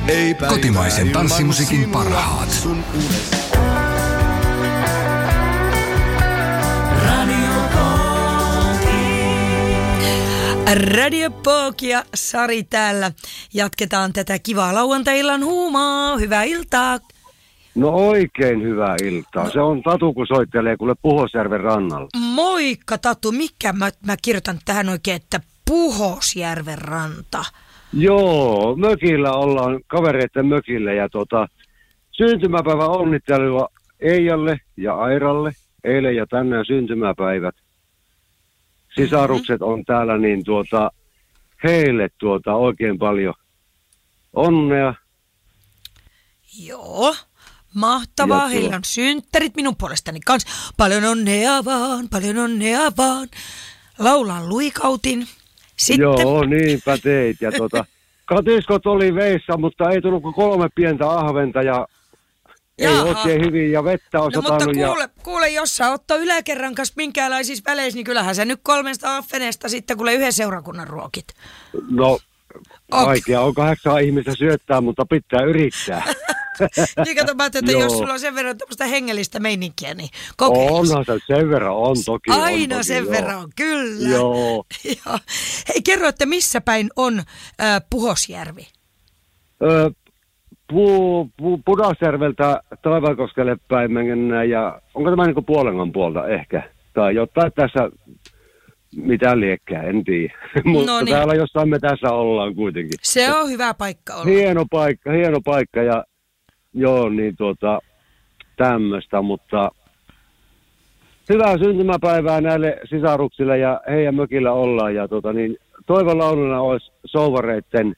Kotimaisen tanssimusiikin parhaat. Radio Pok ja Sari täällä. Jatketaan tätä kivaa lauantai-illan huumaa. Hyvää iltaa. No oikein hyvää iltaa. Se on Tatu, kun soittelee kuule Puhosjärven rannalla. Moikka Tatu. Mikä mä kirjoitan tähän oikein, että Puhosjärven ranta? Joo, mökillä ollaan, kavereiden mökillä ja syntymäpäivä onnittelua Eijalle ja Airalle. Eilen ja tänään syntymäpäivät. Sisarukset on täällä, niin heille oikein paljon onnea. Joo, mahtavaa. Heillä on synttärit minun puolestani kanssa. Paljon onnea vaan. Laulaan luikautin. Sitten... Joo, niinpä teit. Ja katiskot oli veissä, mutta ei tullut kuin 3 pientä ahventa ja ei oikein hyvin ja vettä on satanut. No mutta kuule, jos sä ottaa yläkerran kanssa minkäänlaisissa väleissä, niin kyllähän sä nyt 3 ahvenesta sitten kuule yhden seurakunnan ruokit. No, vaikea on 8 ihmistä syöttää, mutta pitää yrittää. Niin kato, mä että jos sulla on sen verran tämmöistä hengellistä meininkiä, niin kokeillaan. Onhan se sen verran, on toki. Aina on toki, sen verran on, kyllä. Joo. Hei, kerro, että missä päin on Puhosjärvi? Pudasjärveltä Taivalkoskelle päin mennään ja onko tämä niinku Puolengan puolta ehkä? Tai jotain tässä, mitä liekkää, en tiedä. Mutta täällä jossain me tässä ollaan kuitenkin. Se on hyvä paikka olla. Hieno paikka ja joo, niin tämmöistä, mutta hyvää syntymäpäivää näille sisaruksille ja heidän mökillä ollaan ja toivon lauluna olisi Souvareitten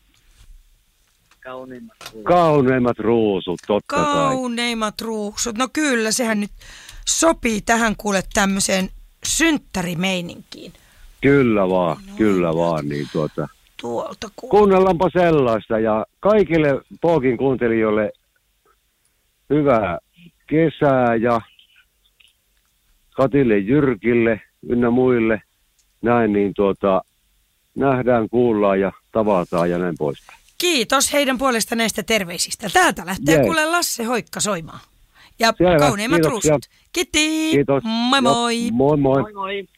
Kauneimmat ruusut, totta kai. Kauneimmat ruusut. No kyllä, sehän nyt sopii tähän kuule tämmöiseen synttärimeininkiin. Kyllä vaan. Niin tuolta kuunnellaanpa sellaista ja kaikille Pokin kuuntelijoille hyvää kesää ja Katille, Jyrkille ynnä muille. Näin niin nähdään, kuullaan ja tavataan ja näin poispäin. Kiitos heidän puolesta näistä terveisistä. Täältä lähtee kuule Lasse Hoikka soimaan. Ja selvä, kauneimmat ruusut. Kiitos. Kiitos. Moi moi. Moi moi.